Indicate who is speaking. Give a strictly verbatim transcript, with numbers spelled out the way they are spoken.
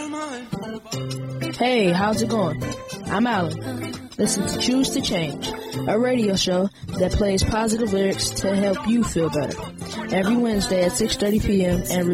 Speaker 1: Hey, how's it going? I'm Alan. Listen to Choose to Change, a radio show that plays positive lyrics to help you feel better. Every Wednesday at six thirty p.m. and